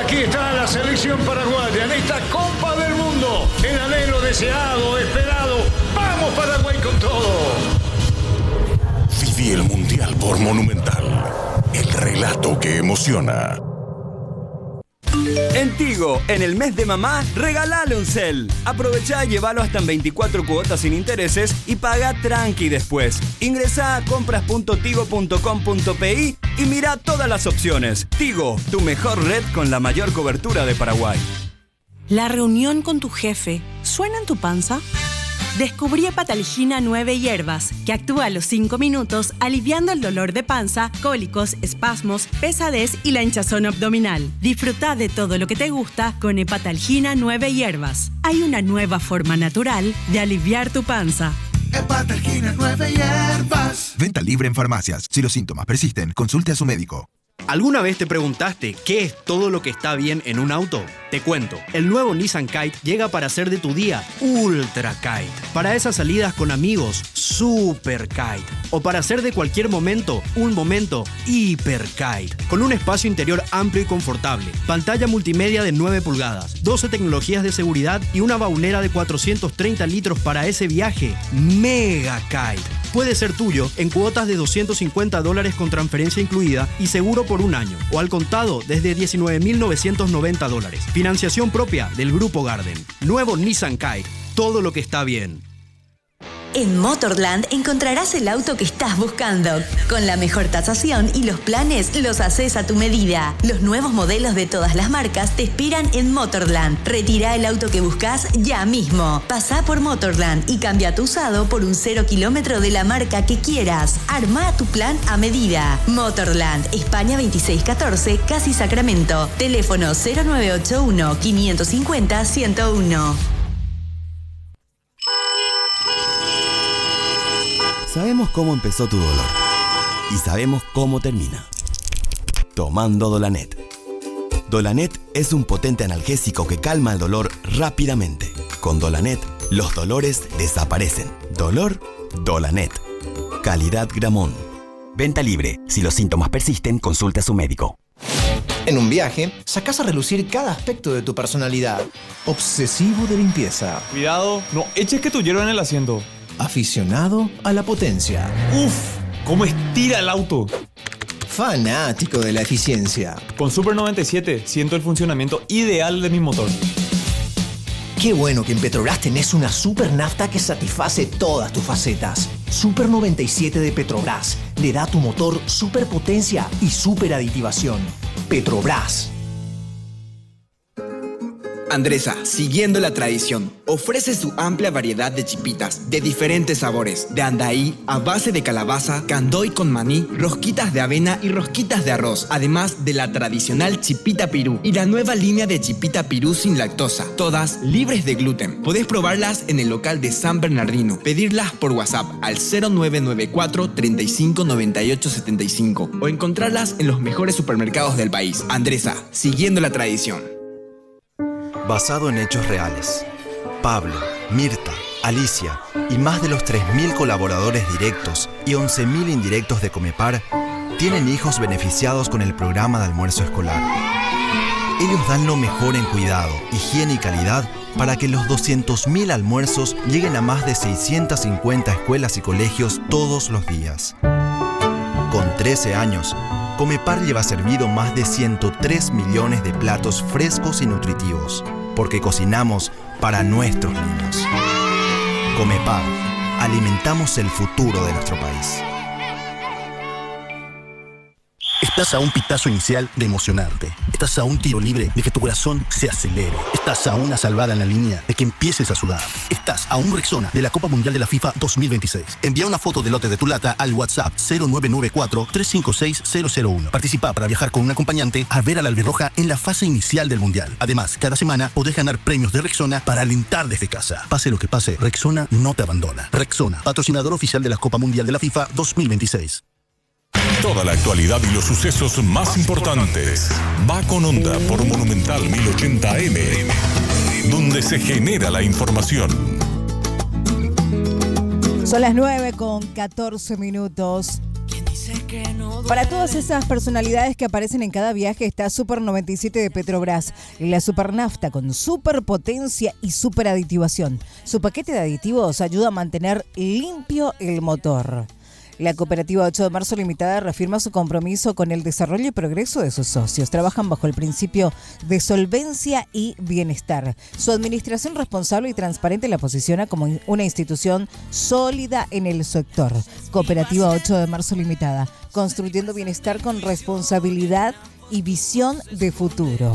Aquí está la selección paraguaya en esta Copa del Mundo. El anhelo deseado, esperado. ¡Vamos Paraguay con todo! Viví el Mundial por Monumental. El relato que emociona. En Tigo, en el mes de mamá, regalale un cel. Aprovechá y llévalo hasta en 24 cuotas sin intereses y paga tranqui después. Ingresá a compras.tigo.com.pi y mirá todas las opciones. Tigo, tu mejor red con la mayor cobertura de Paraguay. ¿La reunión con tu jefe suena en tu panza? Descubrí Hepatalgina 9 hierbas, que actúa a los 5 minutos aliviando el dolor de panza, cólicos, espasmos, pesadez y la hinchazón abdominal. Disfruta de todo lo que te gusta con Hepatalgina 9 hierbas. Hay una nueva forma natural de aliviar tu panza. Hepatalgina 9 hierbas. Venta libre en farmacias. Si los síntomas persisten, consulte a su médico. ¿Alguna vez te preguntaste qué es todo lo que está bien en un auto? Te cuento, el nuevo Nissan Kite llega para hacer de tu día Ultra Kite. Para esas salidas con amigos, Super Kite. O para hacer de cualquier momento, un momento Hiper Kite. Con un espacio interior amplio y confortable, pantalla multimedia de 9 pulgadas, 12 tecnologías de seguridad y una baunera de 430 litros para ese viaje, Mega Kite. Puede ser tuyo en cuotas de $250 con transferencia incluida y seguro por un año, o al contado desde $19.990. Financiación propia del Grupo Garden. Nuevo Nissan Kite. Todo lo que está bien. En Motorland encontrarás el auto que estás buscando. Con la mejor tasación y los planes los haces a tu medida. Los nuevos modelos de todas las marcas te esperan en Motorland. Retira el auto que buscas ya mismo. Pasá por Motorland y cambia tu usado por un 0 kilómetro de la marca que quieras. Arma tu plan a medida. Motorland, España 2614, Casi Sacramento. Teléfono 0981 550 101. Sabemos cómo empezó tu dolor y sabemos cómo termina. Tomando Dolanet. Dolanet es un potente analgésico que calma el dolor rápidamente. Con Dolanet, los dolores desaparecen. Dolor, Dolanet. Calidad Gramón. Venta libre. Si los síntomas persisten, consulta a su médico. En un viaje, sacás a relucir cada aspecto de tu personalidad. Obsesivo de limpieza. Cuidado, no eches que tu hierba en el asiento. Aficionado a la potencia. ¡Uf! ¿Cómo estira el auto? Fanático de la eficiencia. Con Super 97 siento el funcionamiento ideal de mi motor. Qué bueno que en Petrobras tenés una super nafta que satisface todas tus facetas. Super 97 de Petrobras le da a tu motor super potencia y super aditivación. Petrobras. Andresa, siguiendo la tradición, ofrece su amplia variedad de chipitas de diferentes sabores, de andaí a base de calabaza, candoy con maní, rosquitas de avena y rosquitas de arroz, además de la tradicional chipita pirú y la nueva línea de chipita pirú sin lactosa, todas libres de gluten. Podés probarlas en el local de San Bernardino, pedirlas por WhatsApp al 0994 35 98 75 o encontrarlas en los mejores supermercados del país. Andresa, siguiendo la tradición. Basado en hechos reales. Pablo, Mirta, Alicia y más de los 3.000 colaboradores directos y 11.000 indirectos de Comepar tienen hijos beneficiados con el programa de almuerzo escolar. Ellos dan lo mejor en cuidado, higiene y calidad para que los 200.000 almuerzos lleguen a más de 650 escuelas y colegios todos los días. Con 13 años, Comepar lleva servido más de 103 millones de platos frescos y nutritivos, porque cocinamos para nuestros niños. Comepar, alimentamos el futuro de nuestro país. Estás a un pitazo inicial de emocionarte. Estás a un tiro libre de que tu corazón se acelere. Estás a una salvada en la línea de que empieces a sudar. Estás a un Rexona de la Copa Mundial de la FIFA 2026. Envía una foto del lote de tu lata al WhatsApp 0994-356-001. Participa para viajar con un acompañante a ver a la albirroja en la fase inicial del Mundial. Además, cada semana podés ganar premios de Rexona para alentar desde casa. Pase lo que pase, Rexona no te abandona. Rexona, patrocinador oficial de la Copa Mundial de la FIFA 2026. Toda la actualidad y los sucesos más importantes. Va con Onda por Monumental 1080M, donde se genera la información. Son las 9:14. Para todas esas personalidades que aparecen en cada viaje está Super 97 de Petrobras, la supernafta con superpotencia y superaditivación. Su paquete de aditivos ayuda a mantener limpio el motor. La cooperativa 8 de marzo limitada reafirma su compromiso con el desarrollo y progreso de sus socios. Trabajan bajo el principio de solvencia y bienestar. Su administración responsable y transparente la posiciona como una institución sólida en el sector. Cooperativa 8 de marzo limitada, construyendo bienestar con responsabilidad y visión de futuro.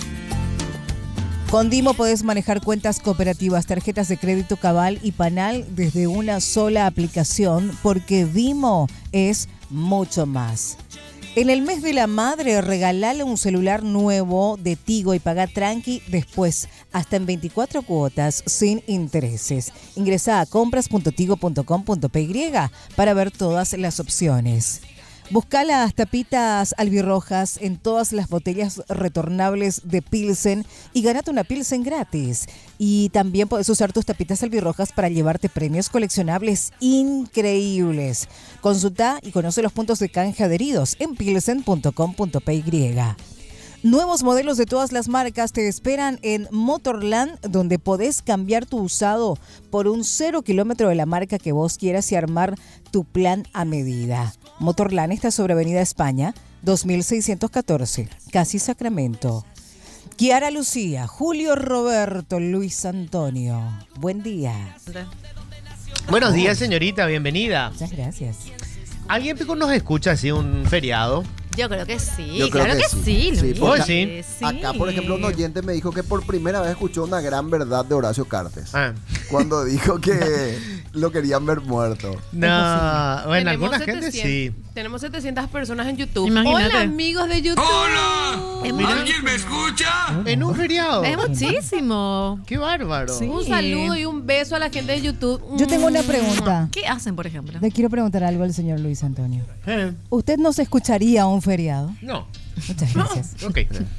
Con Dimo podés manejar cuentas cooperativas, tarjetas de crédito Cabal y Panal desde una sola aplicación, porque Dimo es mucho más. En el mes de la madre, regalale un celular nuevo de Tigo y paga tranqui después, hasta en 24 cuotas sin intereses. Ingresá a compras.tigo.com.py para ver todas las opciones. Busca las tapitas albirrojas en todas las botellas retornables de Pilsen y ganate una Pilsen gratis. Y también puedes usar tus tapitas albirrojas para llevarte premios coleccionables increíbles. Consulta y conoce los puntos de canje adheridos en pilsen.com.py. Nuevos modelos de todas las marcas te esperan en Motorland, donde podés cambiar tu usado por un 0 kilómetro de la marca que vos quieras y armar tu plan a medida. Motorland está sobre Avenida España, 2614, casi Sacramento. Kiara Lucía, Julio Roberto, Luis Antonio. Buen día. Buenos días, señorita, bienvenida. Muchas gracias. ¿Alguien nos escucha así un feriado? Yo creo que sí, Yo creo claro que sí, Luis. Sí, Hoy porque sí. Acá, por ejemplo, un oyente me dijo que por primera vez escuchó una gran verdad de Horacio Cartes. Cuando dijo que lo querían ver muerto. No, bueno, Tenemos alguna gente 700 sí. Tenemos 700 personas en YouTube. Imagínate. Hola, amigos de YouTube. ¡Hola! ¿Alguien me escucha? En un feriado. Es muchísimo. Qué bárbaro. Sí. Un saludo y un beso a la gente de YouTube. Yo tengo una pregunta. ¿Qué hacen, por ejemplo? Le quiero preguntar algo al señor Luis Antonio. ¿Usted no se escucharía un feriado? No. Muchas gracias. Ok.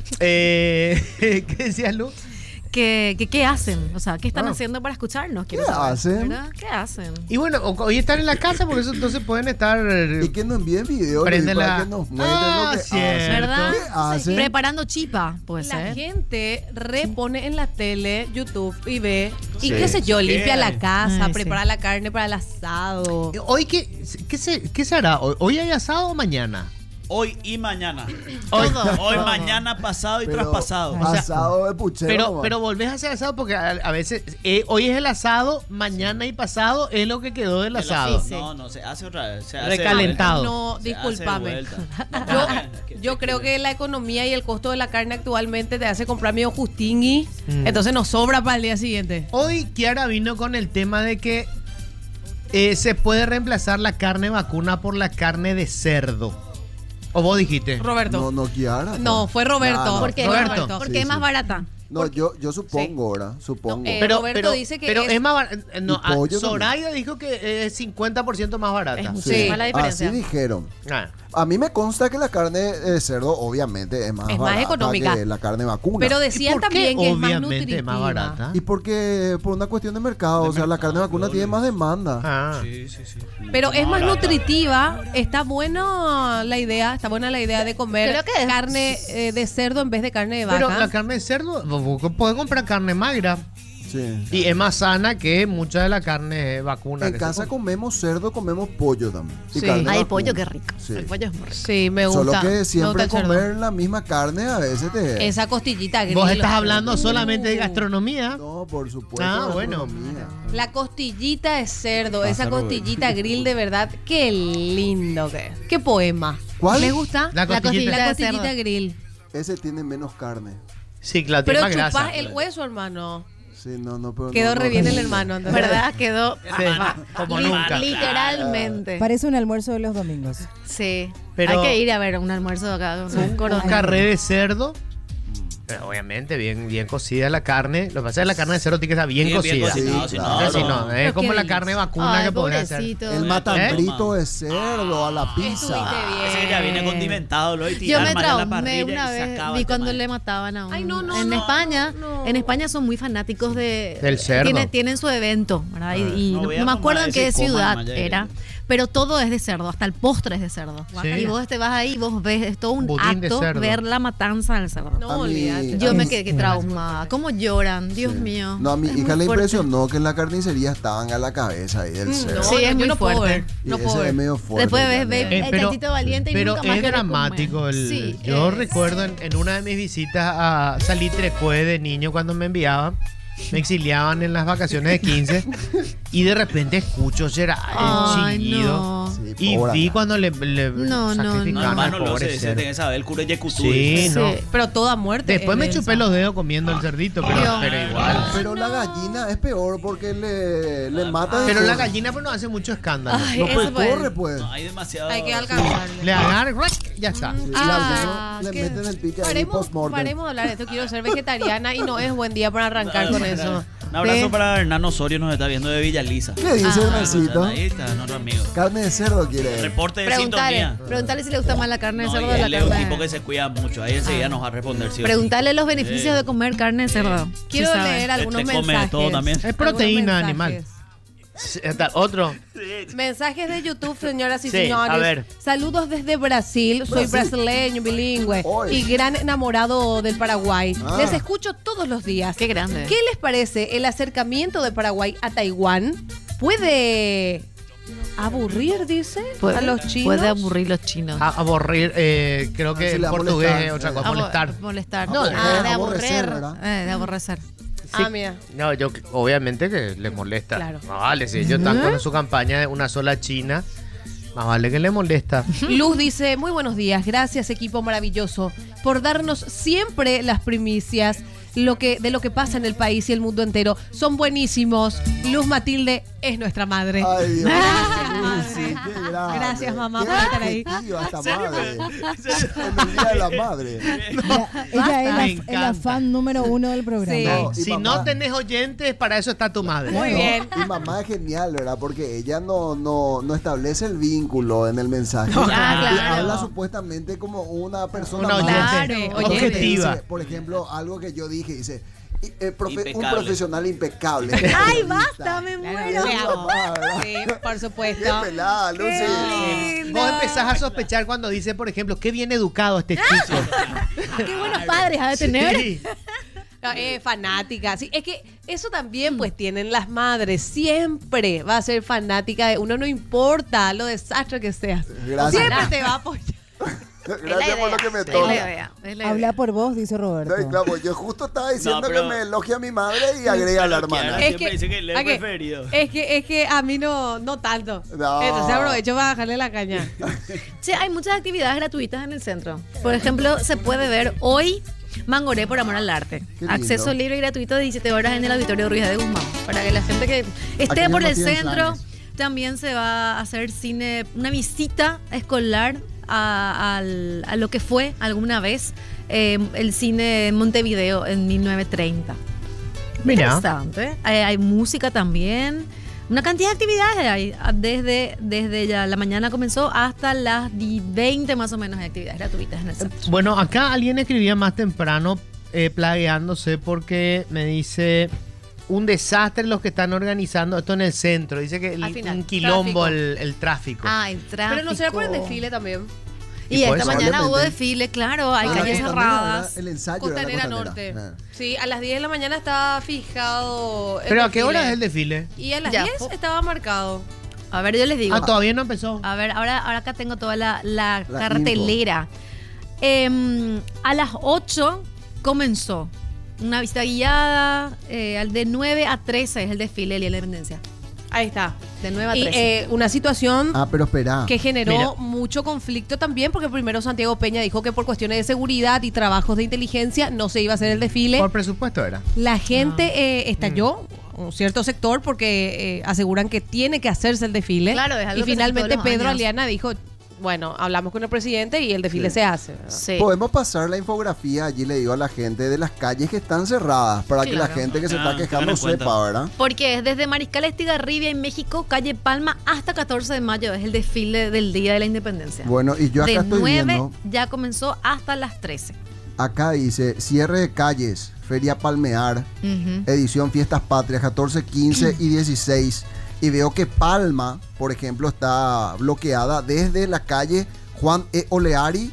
¿Qué decías, Lu? ¿Qué hacen? O sea, ¿qué están haciendo para escucharnos? ¿Qué hacen? ¿Verdad? ¿Qué hacen? Y bueno, hoy están en la casa, por eso entonces pueden estar. Y que nos envíen videos Prende para la- que nos muestren lo que hacen. ¿Verdad? ¿Qué hacen? Preparando chipa, puede La ser. gente repone en la tele, YouTube y ve. Y Sí. qué sé yo, limpia la casa, Ay, prepara sí. la carne para el asado. Hoy, ¿qué se hará? ¿Hoy hay asado o mañana? Hoy y mañana. Hoy, Hoy, mañana, pasado y Pero traspasado. O sea, asado de puchero. nomás. Pero volvés a hacer asado porque a veces hoy es el asado, mañana y pasado es lo que quedó del asado. No, se hace otra vez. Se hace Recalentado. No, Se hace discúlpame. vuelta. Yo creo que la economía y el costo de la carne actualmente te hace comprar medio justingui. Entonces nos sobra para el día siguiente. Hoy Kiara vino con el tema de que se puede reemplazar la carne vacuna por la carne de cerdo. ¿O vos dijiste? Roberto. No, Kiara. No, fue Roberto. No, no. ¿Por qué? Roberto. Porque Sí, es más sí. barata. No, yo supongo, ahora. Supongo. Roberto dice que pero es- es más barato. No, Y pollo Soraya dijo que es 50% más barata. Es muchísima la diferencia. Así dijeron. Ah. A mí me consta que la carne de cerdo, obviamente, es más Es más barata económica. que la carne vacuna. Pero ¿Y decían por qué también que es más obviamente nutritiva. más barata? Y porque por una cuestión de mercado, o sea, la carne vacuna tiene más demanda. Ah. Pero es más nutritiva. Está buena la idea de comer Creo que es- carne de cerdo en vez de carne de vaca. Pero la carne de cerdo, vos podés comprar carne magra. Sí. Y es más sana que mucha de la carne vacuna. En que casa se comemos cerdo, comemos pollo también. Y Sí. carne Ay, vacuna. pollo, qué rico. Sí. El pollo es muy rico. Sí, me gusta. Solo que Me siempre gusta el cerdo. comer la misma carne a veces te... Esa costillita grill. Vos estás hablando solamente de gastronomía. No, por supuesto. Ah, la bueno. economía. La costillita de cerdo, esa costillita grill de verdad, qué lindo que es. Qué poema. ¿Cuál? ¿Les gusta? La costillita. La de costillita cerdo. grill. Ese tiene menos carne. Sí, claro, tiene Pero más grasa. chupás el hueso, hermano. Sí, no, pero Quedó no, re bien el no. hermano. ¿entendés? ¿Verdad? Quedó Como nunca. literalmente. Parece un almuerzo de los domingos. Sí. Pero- Hay que ir a ver un almuerzo acá con un Un carré de cerdo. Pero obviamente, bien cocida la carne. Lo que pasa es que la carne de cerdo tiene que estar bien cocida. cocinado, Sí, si claro. no, Si no, es Pero como qué la delicia. carne vacuna Ay, que podés hacer. pobrecito. El matambrito de cerdo a la pizza. Ese que ya viene condimentado, lo y Yo tirar me mal en la traumé parrilla una y se vez, acaba vi el cuando tema. le mataban a un... Ay, no, En España son muy fanáticos Del cerdo. Tienen su evento, ¿verdad? Y No no, voy a no me acuerdo mamar en qué ese coma ciudad nomás, ya era, pero todo es de cerdo, hasta el postre es de cerdo. Sí. Y vos te vas ahí y vos ves, es todo un Budín de acto cerdo. ver la matanza del cerdo. No, olvídate. Yo me quedé traumada. ¿Cómo lloran? Dios mío. No, a mi Es hija muy le fuerte. impresionó que en la carnicería estaban a la cabeza ahí del cerdo. Sí, es yo muy no puedo fuerte. ver. Y No ese puedo es ver. medio fuerte. Después ves, ya, ves ¿no? el chanchito valiente y pero nunca más es querés dramático. comer. Sí, Yo es. recuerdo en una de mis visitas a Salitrecue de niño cuando me enviaban, me exiliaban en las vacaciones de 15 y de repente escucho el Ay, chillido. no. Sí, Y pobre vi acá. cuando le No, no, sacrificaban No, al hermano, lo pobre sé, se cerdo. tiene que saber el cura Yecutú. Sí, no. Pero toda muerte. Después es me densa. chupé los dedos comiendo el cerdito, pero igual. Pero la gallina es peor porque le mata. Pero la gallina pues no hace mucho escándalo. Ay, no eso pues fue. corre pues. No, hay demasiado. Hay que alcanzarle. Le agarra, ya está. Sí, Ah, le que- meten el pique ahí Paremos post-mortem. de hablar de esto. Quiero ser vegetariana y no es buen día para arrancar con eso. Un abrazo Ve. para Hernán Osorio, nos está viendo de Villaliza. ¿Qué dice Hernacito? Ahí está, nuestro amigo. Carne de cerdo quiere. Reporte de sintonía. Preguntale si le gusta más la carne de No, cerdo y o la él es un carne. tipo que se cuida mucho. Ahí enseguida nos va a responder. Sí o sí. Preguntale los beneficios de comer carne de cerdo. Quiero Sí sabe. leer algunos Te come de mensajes. todo también. Es proteína Algunos animal. mensajes. Otro. Mensajes de YouTube, señoras y Sí, señores. a ver. Saludos desde Brasil. Soy brasileño, bilingüe Hoy. y gran enamorado del Paraguay. Ah. Les escucho todos los días. Qué grande. ¿Qué les parece el acercamiento de Paraguay a Taiwán? ¿Puede aburrir, dice, a los chinos? Puede aburrir los chinos. Aburrir, creo que Sí, en le va a portugués molestar. es otra cosa, molestar. Molestar. No, de aborrecer, aburrir. ¿verdad? De aborrecer. Ah, mira. No, yo obviamente que le molesta. Claro. No vale, si ellos están con su campaña de una sola China, más vale que le molesta. Luz dice, muy buenos días, gracias equipo maravilloso por darnos siempre las primicias de lo que pasa en el país y el mundo entero. Son buenísimos. Luz Matilde es nuestra madre. Ay, Dios. Gracias, madre. Sí, qué grande. Gracias, mamá, Qué por estar ahí. objetiva esta madre. En el día de la madre. Ella es la fan número 1 del programa. Sí. No, y Si mamá- no tenés oyentes, para eso está tu madre. Muy No, bien. Y mamá es genial, ¿verdad? Porque ella no establece el vínculo en el mensaje. Ah, Y claro. habla supuestamente como una persona Una más. oyente Claro, oyente. objetiva. Dice, por ejemplo, algo que yo dije, dice, un Impecable. profesional impecable. Ay, basta, me muero. Le amo. Mamá, ¿verdad? Sí, por Qué supuesto. pelada, Lucy. Vos empezás a sospechar cuando dice, por ejemplo, qué bien educado este chico. Qué buenos padres ha de tener. Sí. No, fanática. Sí, es que eso también pues tienen las madres. Siempre va a ser fanática de uno, no importa lo desastre que seas. Gracias. Siempre te va a apoyar. Gracias por lo que me Es la toca. idea. Es la Habla idea. por vos, dice Roberto. No, y claro, yo justo estaba diciendo No, pero- que me elogia a mi madre y agrega a la hermana. Es Siempre que- dice que le ¿a he qué? preferido. Es que a mí no tanto. No. Entonces aprovecho para bajarle la caña. Sí, hay muchas actividades gratuitas en el centro. Por ejemplo, se puede ver hoy Mangoré por amor al arte. Qué lindo. Acceso libre y gratuito de 17 horas en el auditorio Ruiz de Guzmán. Para que la gente que esté Aquellos por no el tienen centro, planes. también se va a hacer cine, una visita escolar a lo que fue alguna vez el cine Montevideo en 1930. Mira. Interesante. Hay música también. Una cantidad de actividades hay. Desde ya la mañana comenzó hasta las 20 más o menos de actividades gratuitas en el centro. Bueno, acá alguien escribía más temprano plagueándose porque me dice un desastre los que están organizando esto en el centro. Dice que Al final, un quilombo tráfico. el tráfico. Ah, el tráfico. Pero no será por el desfile también. Y Y esta pues, mañana hubo probablemente. desfile, claro, hay Ah, calles también cerradas. era el ensayo era la Costanera Costanera. Norte. Ah. Sí, a las 10 de la mañana estaba fijado. el ¿Pero a qué desfile. hora es el desfile? Y a las Ya. 10 estaba marcado. A ver, yo les digo. Ah, todavía no empezó. A ver, ahora acá tengo toda la La cartelera. A las 8 comenzó una visita guiada. De 9 a 13 es el desfile del Día de la Independencia. Ahí está. De 9 a Y 13. una situación Ah, pero espera. que generó Mira. mucho conflicto también, porque primero Santiago Peña dijo que por cuestiones de seguridad y trabajos de inteligencia no se iba a hacer el desfile. Por presupuesto era. La gente estalló, un cierto sector, porque aseguran que tiene que hacerse el desfile. Claro, es algo y que se hace finalmente todos los Pedro años. Aliana dijo, bueno, hablamos con el presidente y el desfile se hace. Sí. Podemos pasar la infografía, allí le digo a la gente, de las calles que están cerradas, para que la Claro. gente que se Ah, está quejando tengan en cuenta. sepa, ¿verdad? Porque es desde Mariscal Estigarribia en México, calle Palma, hasta 14 de mayo. Es el desfile del Día de la Independencia. Bueno, y yo acá de estoy 9 viendo, ya comenzó hasta las 13. acá dice, cierre de calles, Feria Palmear, Ujú. edición Fiestas Patrias, 14, 15 y 16. Y veo que Palma, por ejemplo, está bloqueada desde la calle Juan E. Oleari